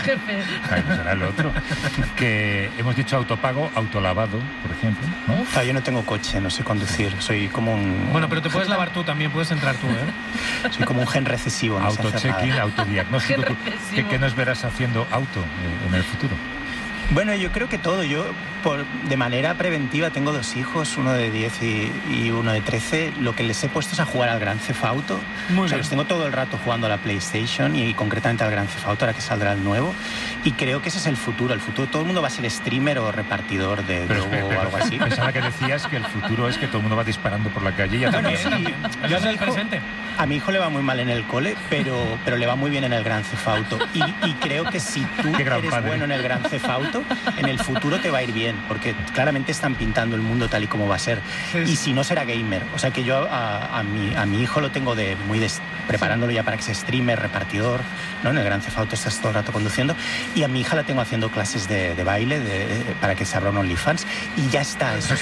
jefe. Ay, pues será el otro. Que hemos dicho autopago, autolavado, por ejemplo, ¿no? Yo no tengo coche, no sé conducir. Soy como un... Bueno, pero te puedes lavar tú también, puedes entrar tú, ¿eh? Soy como un gen recesivo. No Auto-check-in, autodiagnóstico. ¿Qué nos verás haciendo auto en el futuro? Bueno, yo creo que todo. Yo, de manera preventiva, tengo 2 hijos, uno de 10 y uno de 13. Lo que les he puesto es a jugar al Grand Theft Auto. Muy bien. Los tengo todo el rato jugando a la PlayStation y concretamente al Grand Theft Auto, ahora que saldrá el nuevo. Y creo que ese es el futuro. El futuro, todo el mundo va a ser streamer o repartidor de Globo o algo así. Pensaba que decías que el futuro es que todo el mundo va disparando por la calle y ya también. Yo es el presente. A mi hijo le va muy mal en el cole, pero le va muy bien en el Grand Theft Auto. Y creo que si tú eres bueno en el Grand Theft Auto, en el futuro te va a ir bien, porque claramente están pintando el mundo tal y como va a ser. Y si no, será gamer. O sea que yo a mi hijo lo tengo preparándolo ya para que sea streamer, repartidor, ¿no? En el Grand Theft Auto estás todo el rato conduciendo. Y a mi hija la tengo haciendo clases de baile para que se abra un OnlyFans. Y ya está, eso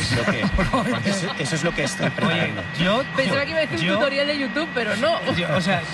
es lo que estoy preparando. Pensaba que iba a decir un tutorial de YouTube, pero no. Yo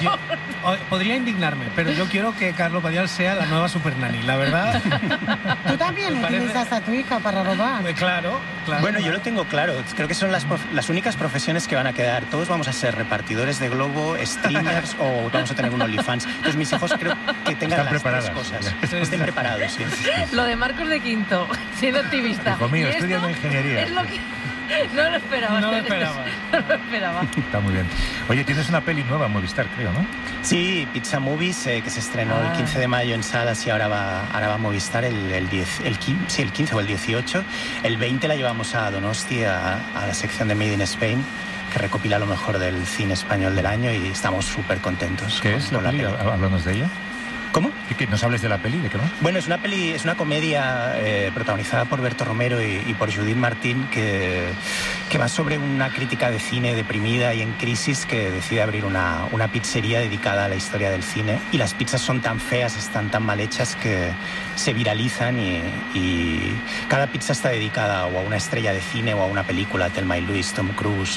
podría indignarme, pero yo quiero que Carlos Padial sea la nueva Super Nanny, la verdad. Tú también utilizas a tu hija para robar. Claro. Bueno, yo lo tengo claro. Creo que son las únicas profesiones que van a quedar. Todos vamos a ser repartidores de Globo, streamers o vamos a tener un OnlyFans. Entonces mis hijos creo que tengan las 3 cosas. Estén preparados, sí. Lo de Marcos de Quinto, siendo activista. Hijo mío, estudiando ingeniería. Es lo que... No lo esperaba. No lo esperaba. Está muy bien. Oye, tienes una peli nueva en Movistar, creo, ¿no? Sí, Pizza Movies, que se estrenó el 15 de mayo en salas y ahora va a Movistar el 15 o el 18. El 20 la llevamos a Donosti, a la sección de Made in Spain, que recopila lo mejor del cine español del año y estamos súper contentos. ¿Qué es la peli? Háblanos de ella. ¿Cómo? ¿Que nos hables de la peli? ¿De qué no? Bueno, es una comedia protagonizada por Berto Romero y por Judith Martín que va sobre una crítica de cine deprimida y en crisis que decide abrir una pizzería dedicada a la historia del cine. Y las pizzas son tan feas, están tan mal hechas que se viralizan y cada pizza está dedicada o a una estrella de cine o a una película, Thelma y Louise, Tom Cruise.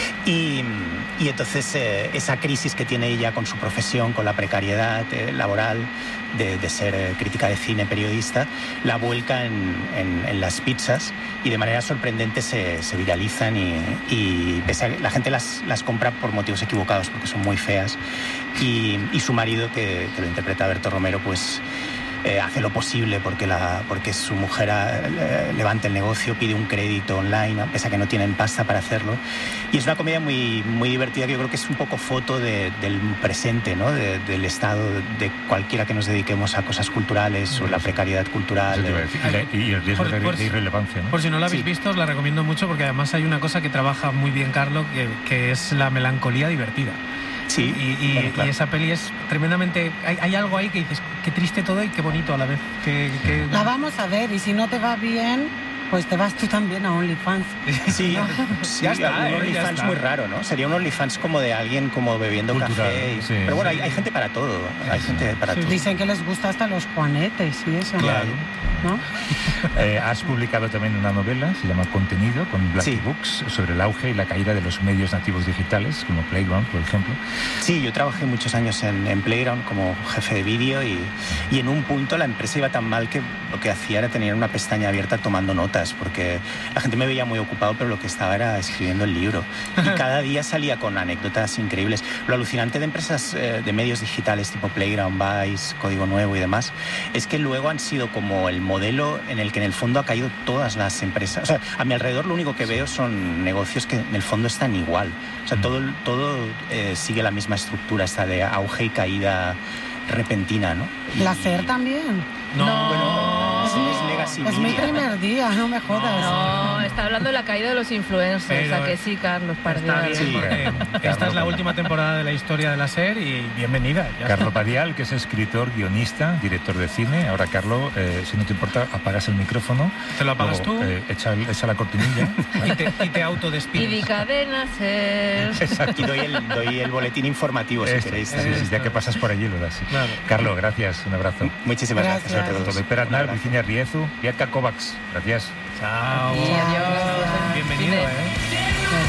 Y entonces esa crisis que tiene ella con su profesión, con la precariedad laboral, de ser crítica de cine, periodista, la vuelca en las pizzas y de manera sorprendente se viralizan y la gente las compra por motivos equivocados porque son muy feas y su marido, que lo interpreta Berto Romero, pues hace lo posible porque su mujer levante el negocio, pide un crédito online, pese a que no tienen pasta para hacerlo. Y es una comedia muy, muy divertida que yo creo que es un poco foto del presente, ¿no? Del estado de cualquiera que nos dediquemos a cosas culturales o la precariedad cultural. Y el riesgo de irrelevancia, ¿no? Por si no la habéis visto, os la recomiendo mucho porque además hay una cosa que trabaja muy bien Carlos, que es la melancolía divertida. Sí, y esa peli es tremendamente... Hay algo ahí que dices, qué triste todo y qué bonito a la vez. La vamos a ver y si no te va bien, pues te vas tú también a OnlyFans. Sí, ya está. Un OnlyFans muy raro, ¿no? Sería un OnlyFans como de alguien como bebiendo café. Sí, pero bueno, hay gente para todo. Hay gente para todo. Dicen que les gusta hasta los juanetes y eso. Claro. ¿No? Has publicado también una novela, se llama Contenido, con Blacky Books, sobre el auge y la caída de los medios nativos digitales, como Playground, por ejemplo. Sí, yo trabajé muchos años en Playground como jefe de vídeo y en un punto la empresa iba tan mal que lo que hacía era tener una pestaña abierta tomando notas, porque la gente me veía muy ocupado, pero lo que estaba era escribiendo el libro. Y cada día salía con anécdotas increíbles. Lo alucinante de empresas de medios digitales tipo Playground, Vice, Código Nuevo y demás, es que luego han sido como el modelo en el que en el fondo ha caído todas las empresas. O sea, a mi alrededor lo único que veo son negocios que en el fondo están igual. O sea, todo sigue la misma estructura, esta de auge y caída repentina, ¿no? La SER también. No. Bueno, es Legacy Es mi Media. primer día, no me jodas. No, está hablando de la caída de los influencers. Pero ¿A que sí, Carlos Padial? Está bien, porque esta es la última temporada de la historia de la SER y bienvenida. Carlos Padial, que es escritor, guionista, director de cine. Ahora, Carlos, si no te importa, apagas el micrófono. ¿Te lo apagas tú? Echa la cortinilla. y te autodespides. Y di cadena SER. Exacto. Y doy el boletín informativo, si queréis. Ya que pasas por allí, lo das. Sí. Claro. Carlos, gracias. Un abrazo. Muchísimas gracias a todos. Soy Per Aznar, Virginia Riezu, Bianca Kovacs. Gracias. Chao. Y adiós. Bienvenido,